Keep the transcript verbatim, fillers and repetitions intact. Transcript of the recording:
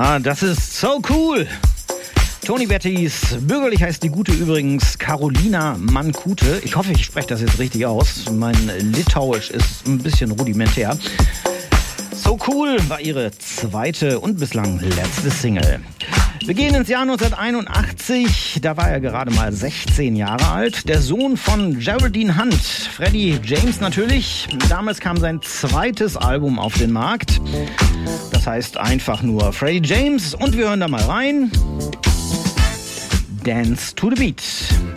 Ja, das ist so cool. Tony Bettys, bürgerlich heißt die Gute übrigens Karolina Mankute. Ich hoffe, ich spreche das jetzt richtig aus. Mein Litauisch ist ein bisschen rudimentär. So cool war ihre zweite und bislang letzte Single. Wir gehen ins Jahr neunzehnhunderteinundachtzig, da war er gerade mal sechzehn Jahre alt. Der Sohn von Geraldine Hunt, Freddie James natürlich. Damals kam sein zweites Album auf den Markt. Das heißt einfach nur Freddie James und wir hören da mal rein. Dance to the Beat.